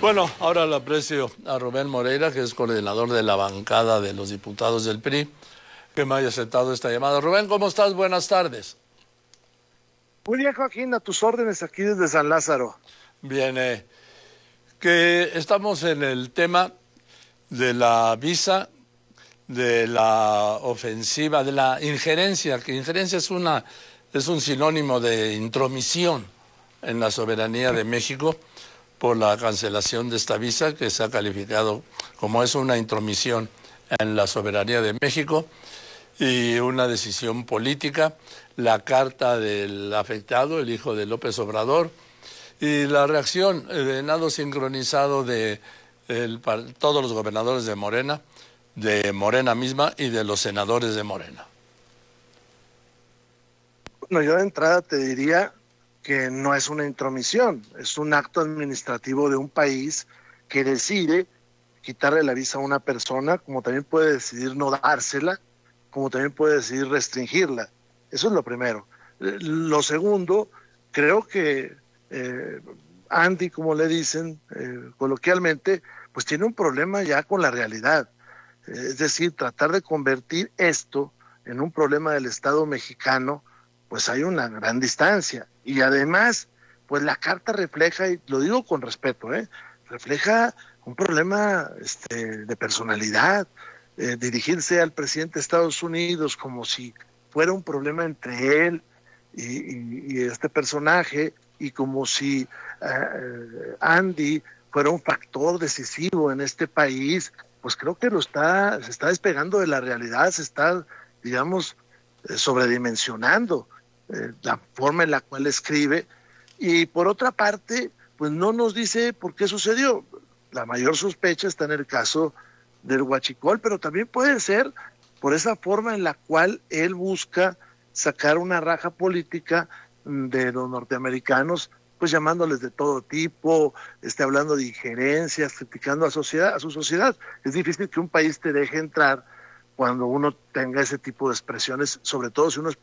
Bueno, ahora le aprecio a Rubén Moreira, que es coordinador de la bancada de los diputados del PRI, que me haya aceptado esta llamada. Rubén, ¿cómo estás? Buenas tardes. Muy bien, Joaquín, a tus órdenes aquí desde San Lázaro. Bien, que estamos en el tema de la visa, de la ofensiva, de la injerencia, que injerencia es un sinónimo de intromisión en la soberanía de México por la cancelación de esta visa, que se ha calificado como es una intromisión en la soberanía de México y una decisión política. La carta del afectado, el hijo de López Obrador, y la reacción de nado sincronizado de todos los gobernadores de Morena misma y de los senadores de Morena. Bueno, yo de entrada te diría que no es una intromisión, es un acto administrativo de un país que decide quitarle la visa a una persona, como también puede decidir no dársela, como también puede decidir restringirla. Eso es lo primero. Lo segundo, creo que Andy, como le dicen coloquialmente, pues tiene un problema ya con la realidad. Es decir, tratar de convertir esto en un problema del Estado mexicano, pues hay una gran distancia. Y además, pues la carta refleja, y lo digo con respeto, refleja un problema de personalidad. Dirigirse al presidente de Estados Unidos como si fuera un problema entre él y este personaje, y como si Andy fuera un factor decisivo en este país, pues creo que se está despegando de la realidad, se está, digamos, sobredimensionando la forma en la cual escribe. Y por otra parte, pues no nos dice por qué sucedió. La mayor sospecha está en el caso del huachicol, pero también puede ser por esa forma en la cual él busca sacar una raja política de los norteamericanos, pues llamándoles de todo tipo, hablando de injerencias, criticando a su sociedad. Es difícil que un país te deje entrar cuando uno tenga ese tipo de expresiones, sobre todo si uno es